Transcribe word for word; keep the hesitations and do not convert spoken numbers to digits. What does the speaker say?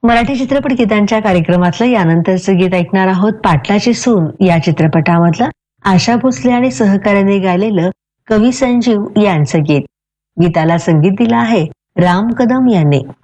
मराठी चित्रपट गीतांच्या कार्यक्रमातलं यानंतरचं गीत ऐकणार आहोत. पाटलाची सून या चित्रपटामधलं आशा भोसले आणि सहकार्याने गायलेलं कवी संजीव यांचं गीत. गीताला संगीत दिलं आहे राम कदम यांनी.